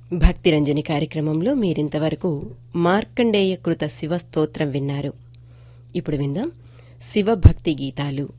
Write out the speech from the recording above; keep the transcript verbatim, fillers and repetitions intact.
భక్తిరంజని కార్యక్రమంలో మీరింతవరకు మార్కండేయ కృత శివ స్తోత్రం విన్నారు. ఇప్పుడు విందాం శివభక్తి గీతాలు.